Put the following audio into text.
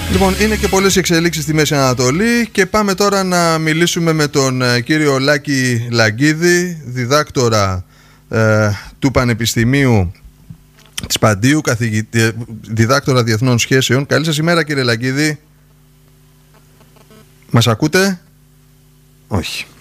Λοιπόν, είναι και πολλές εξελίξεις στη Μέση Ανατολή και πάμε τώρα να μιλήσουμε με τον κύριο Λάκη Λαγκίδη, διδάκτορα του Πανεπιστημίου της Παντίου, διδάκτορα διεθνών σχέσεων. Καλή σας ημέρα, κύριε Λαγκίδη. Μας ακούτε? Όχι.